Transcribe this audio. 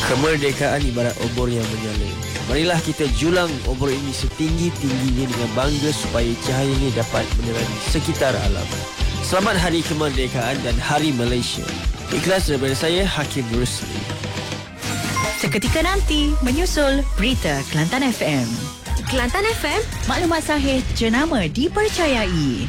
Kemerdekaan ibarat obor yang menyala. Marilah kita julang obor ini setinggi-tingginya dengan bangga supaya cahayanya dapat menerangi sekitar alam. Selamat Hari Kemerdekaan dan Hari Malaysia. Ikhlas daripada saya, Hakim Rusli. Seketika nanti menyusul Berita Kelantan FM. Kelantan FM, Maklumat sahih jenama dipercayai.